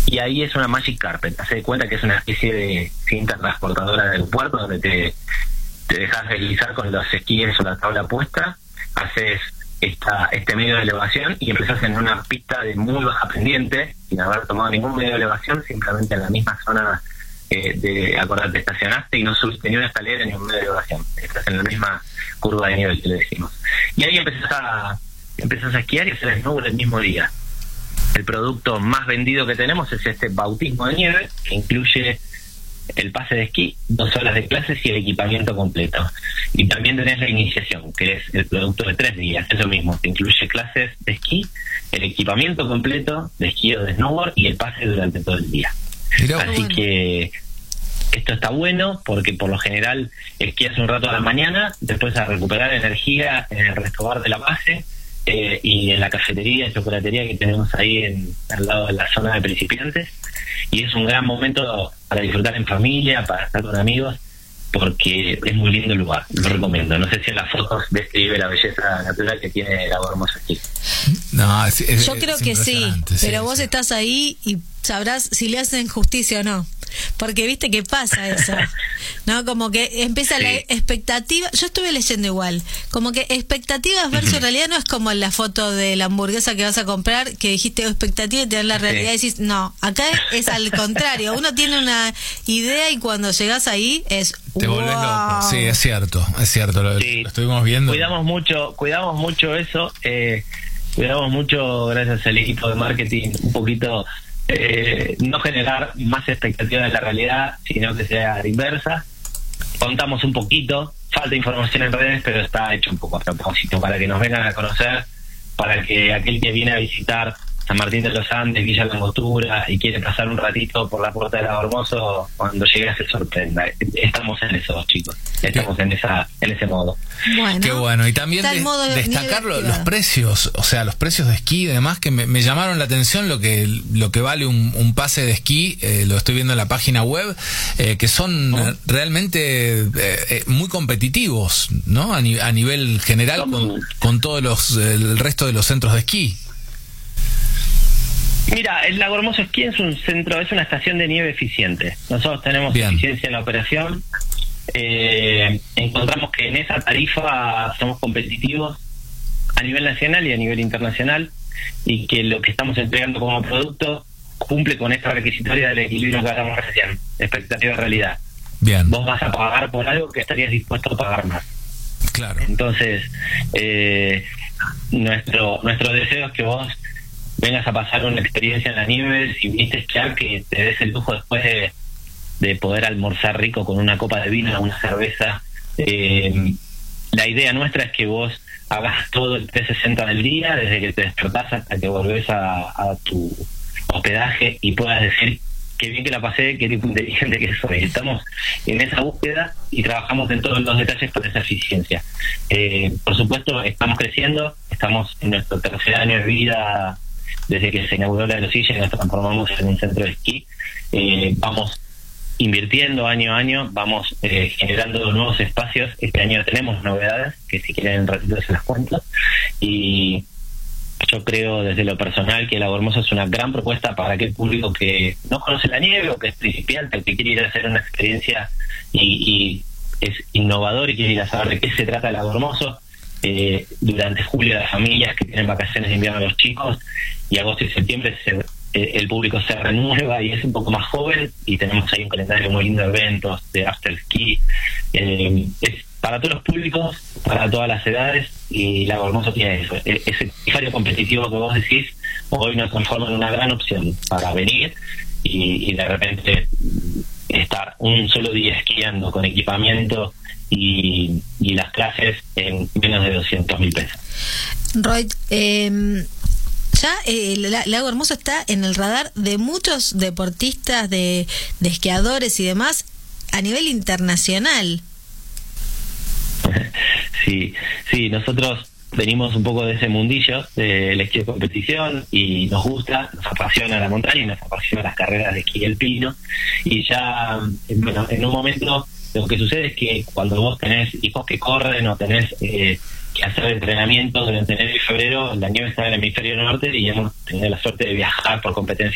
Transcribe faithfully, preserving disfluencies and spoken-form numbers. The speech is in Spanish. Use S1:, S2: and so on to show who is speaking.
S1: y ahí es una Magic Carpet. Haz de cuenta que es una especie de cinta transportadora del aeropuerto donde te, te dejas deslizar con los esquíes o la tabla puesta, haces esta, este medio de elevación y empezás en una pista de muy baja pendiente, sin haber tomado ningún medio de elevación, simplemente en la misma zona eh, de, acordate, te estacionaste y no subiste ni una escalera ni un medio de elevación, estás en la misma curva de nivel que le decimos. Y ahí empezás a, empezás a esquiar y hacer el snowboard el mismo día. El producto más vendido que tenemos es este bautismo de nieve, que incluye el pase de esquí, dos horas de clases y el equipamiento completo. Y también tenés la iniciación, que es el producto de tres días, es lo mismo, te incluye clases de esquí, el equipamiento completo de esquí o de snowboard y el pase durante todo el día. Mirá, así bueno. que esto está bueno porque por lo general esquías un rato a la mañana, después a recuperar energía en el restaurante de la base, eh, y en la cafetería y chocolatería que tenemos ahí en, al lado de la zona de principiantes, y es un gran momento para disfrutar en familia, para estar con amigos, porque es muy lindo el lugar, lo recomiendo. No sé si en las fotos describe la belleza natural que tiene el Lago Hermoso aquí.
S2: No, es, es,
S3: yo creo
S2: es
S3: que sí, pero
S2: sí,
S3: vos
S2: sí.
S3: estás ahí y sabrás si le hacen justicia o no. Porque viste que pasa eso, ¿no? Como que empieza sí. la expectativa. Yo estuve leyendo igual, como que expectativas versus uh-huh. realidad no es como la foto de la hamburguesa que vas a comprar, que dijiste expectativa y te dan la realidad sí. y decís, no, acá es al contrario. Uno tiene una idea y cuando llegas ahí es
S2: te
S3: wow.
S2: volvés loco. Sí, es cierto, es cierto, lo, sí. lo estuvimos viendo.
S1: Cuidamos mucho, cuidamos mucho eso, eh, cuidamos mucho, gracias al equipo de marketing, un poquito Eh, no generar más expectativas de la realidad, sino que sea a la inversa. Contamos un poquito, falta información en redes, pero está hecho un poco a propósito, para que nos vengan a conocer, para que aquel que viene a visitar San Martín de los Andes, Villa Langostura, y quiere pasar un ratito por la Puerta del Lago Hermoso, cuando llegue se sorprenda. Estamos en eso, chicos. Estamos en esa en ese modo.
S3: Bueno,
S2: qué bueno. Y también de,
S3: de
S2: destacar lo, los precios, o sea, los precios de esquí y demás, que me, me llamaron la atención lo que lo que vale un, un pase de esquí, eh, lo estoy viendo en la página web, eh, que son ¿Oh? realmente eh, eh, muy competitivos, ¿no? A, ni, a nivel general con, con todos los el resto de los centros de esquí.
S1: Mira, el Lago Hermoso Esquí es un centro, es una estación de nieve eficiente. Nosotros tenemos Bien. eficiencia en la operación. Eh, encontramos que en esa tarifa somos competitivos a nivel nacional y a nivel internacional, y que lo que estamos entregando como producto cumple con esta requisitoria del equilibrio que hablamos recién, expectativa de realidad.
S2: Bien.
S1: Vos vas a pagar por algo que estarías dispuesto a pagar más.
S2: Claro.
S1: Entonces, eh, nuestro nuestro deseo es que vos vengas a pasar una experiencia en la nieve, si viniste a esquiar, que te des el lujo después de, de poder almorzar rico con una copa de vino, una cerveza. Eh, la idea nuestra es que vos hagas todo el trescientos sesenta del día, desde que te despertás hasta que volvés a, a tu hospedaje, y puedas decir qué bien que la pasé, qué tipo inteligente que soy. Estamos en esa búsqueda y trabajamos en todos los detalles para esa eficiencia. Eh, por supuesto, estamos creciendo, estamos en nuestro tercer año de vida desde que se inauguró la Grosilla y nos transformamos en un centro de esquí. Eh, vamos invirtiendo año a año, vamos eh, generando nuevos espacios. Este año tenemos novedades, que si quieren en un ratito se las cuento. Y yo creo desde lo personal que el Lago Hermoso es una gran propuesta para aquel público que no conoce la nieve o que es principiante, que quiere ir a hacer una experiencia y, y es innovador y quiere ir a saber de qué se trata el Lago Hermoso. Eh, durante julio las familias que tienen vacaciones de invierno los chicos, y agosto y septiembre se, eh, el público se renueva y es un poco más joven, y tenemos ahí un calendario muy lindo de eventos, de after ski. Eh, es para todos los públicos, para todas las edades, y Lago Hermoso tiene eso, ese calendario competitivo que vos decís hoy nos transforma en una gran opción para venir y, y de repente estar un solo día esquiando con equipamiento y, y las clases en menos de doscientos mil pesos.
S3: Roy, eh, ya eh, el Lago Hermoso está en el radar de muchos deportistas, de, de esquiadores y demás a nivel internacional.
S1: Sí, sí, nosotros venimos un poco de ese mundillo del esquí de competición y nos gusta, nos apasiona la montaña y nos apasiona las carreras de esquí alpino, y ya, bueno, en un momento lo que sucede es que cuando vos tenés hijos que corren o tenés eh, que hacer entrenamiento durante enero y febrero, la nieve está en el hemisferio norte y hemos tenido la suerte de viajar por competencias